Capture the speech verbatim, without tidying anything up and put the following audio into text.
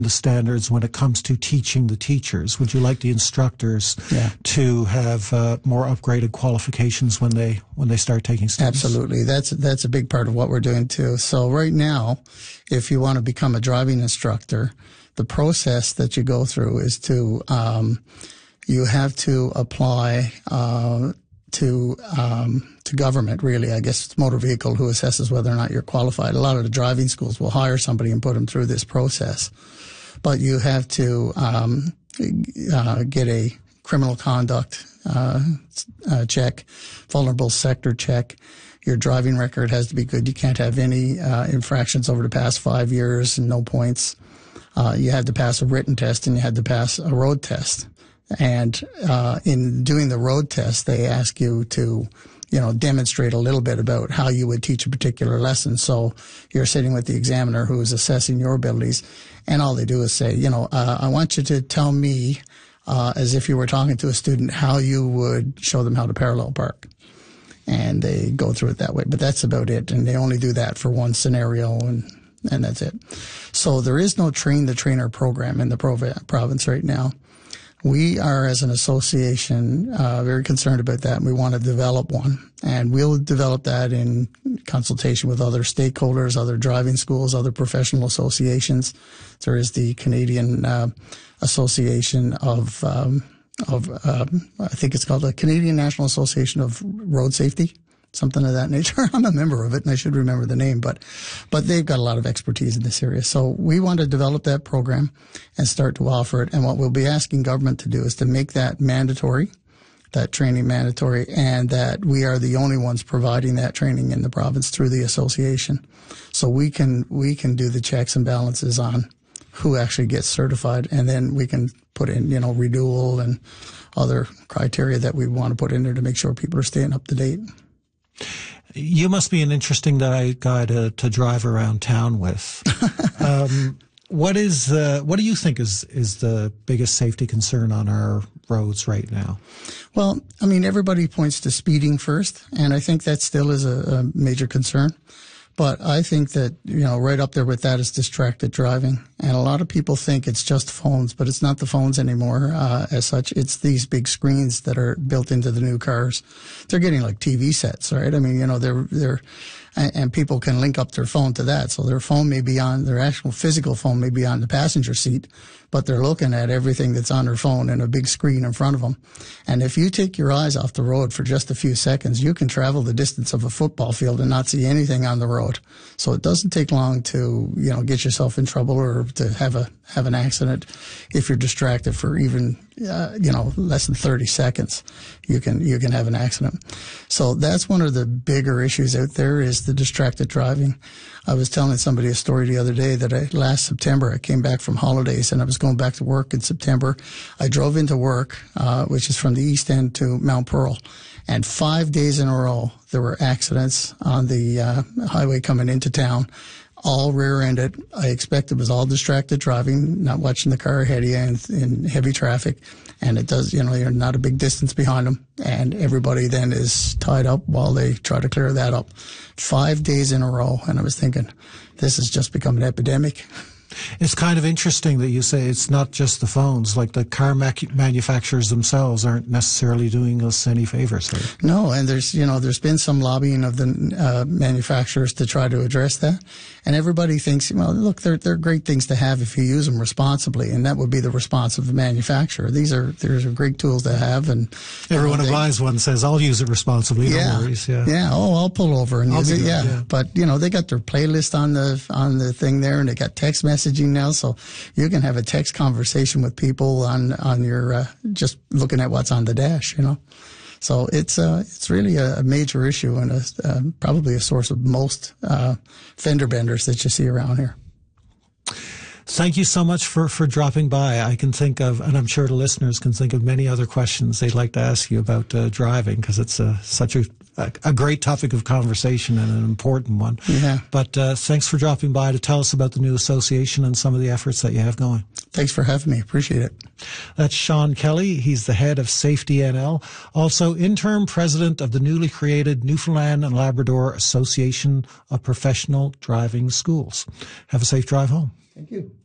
the standards when it comes to teaching the teachers? Would you like the instructors yeah. to have uh, more upgraded qualifications when they when they start taking students? Absolutely. That's that's a big part of what we're doing too. So right now, if you want to become a driving instructor, the process that you go through is to um, you have to apply uh, to um, to government, really. I guess it's motor vehicle who assesses whether or not you're qualified. A lot of the driving schools will hire somebody and put them through this process. But you have to um, uh, get a criminal conduct uh, uh, check, vulnerable sector check. Your driving record has to be good. You can't have any uh, infractions over the past five years and no points. Uh, you had to pass a written test and you had to pass a road test. And uh, in doing the road test, they ask you to, you know, demonstrate a little bit about how you would teach a particular lesson. So you're sitting with the examiner who is assessing your abilities, and all they do is say, you know, uh, I want you to tell me, uh, as if you were talking to a student, how you would show them how to parallel park. And they go through it that way. But that's about it. And they only do that for one scenario, and and that's it. So there is no train the trainer program in the prov- province right now. We are, as an association, uh, very concerned about that, and we want to develop one. And we'll develop that in consultation with other stakeholders, other driving schools, other professional associations. There is the Canadian uh, Association of, um, of um, I think it's called the Canadian National Association of Road Safety, something of that nature. I'm a member of it, and I should remember the name, but but they've got a lot of expertise in this area. So we want to develop that program and start to offer it. And what we'll be asking government to do is to make that mandatory, that training mandatory, and that we are the only ones providing that training in the province through the association. So we can we can do the checks and balances on who actually gets certified, and then we can put in, you know, renewal and other criteria that we want to put in there to make sure people are staying up to date. You must be an interesting guy, guy to, to drive around town with. um, what is uh, what do you think is is the biggest safety concern on our roads right now? Well, I mean, everybody points to speeding first, and I think that still is a, a major concern. But I think that, you know, right up there with that is distracted driving. And a lot of people think it's just phones, but it's not the phones anymore uh, as such. It's these big screens that are built into the new cars. They're getting like T V sets, right? I mean, you know, they're, they're, and, and people can link up their phone to that. So their phone may be on, their actual physical phone may be on the passenger seat, but they're looking at everything that's on their phone in a big screen in front of them. And if you take your eyes off the road for just a few seconds, you can travel the distance of a football field and not see anything on the road. So it doesn't take long to, you know, get yourself in trouble or to have a, have an accident. If you're distracted for even, uh, you know, less than thirty seconds, you can, you can have an accident. So that's one of the bigger issues out there is the distracted driving. I was telling somebody a story the other day that I, last September, I came back from holidays and I was going back to work in September. I drove into work, uh, which is from the East End to Mount Pearl. And five days in a row, there were accidents on the uh, highway coming into town, all rear-ended. I expect it was all distracted driving, not watching the car ahead of you in, in heavy traffic. And it does, you know, you're not a big distance behind them. And everybody then is tied up while they try to clear that up. Five days in a row. And I was thinking, this has just become an epidemic. It's kind of interesting that you say it's not just the phones. Like the car mac- manufacturers themselves aren't necessarily doing us any favors here. No, and there's, you know, there's been some lobbying of the uh, manufacturers to try to address that. And everybody thinks, well, look, they're, they're great things to have if you use them responsibly, and that would be the response of the manufacturer. These are, these are great tools to have. And everyone know, who they, buys one says, I'll use it responsibly. Yeah, no worries. Yeah. Yeah. Oh, I'll pull over and I'll use it. Good, yeah. yeah. But, you know, they got their playlist on the, on the thing there, and they got text messaging now. So you can have a text conversation with people on, on your, uh, just looking at what's on the dash, you know. So it's, uh, it's really a, a major issue and a, uh, probably a source of most, uh, fender benders that you see around here. Thank you so much for, for dropping by. I can think of, and I'm sure the listeners can think of many other questions they'd like to ask you about uh, driving, because it's a, such a, a great topic of conversation and an important one. Yeah. But uh, thanks for dropping by to tell us about the new association and some of the efforts that you have going. Thanks for having me. Appreciate it. That's Sean Kelly. He's the head of Safety N L, also interim president of the newly created Newfoundland and Labrador Association of Professional Driving Schools. Have a safe drive home. Thank you.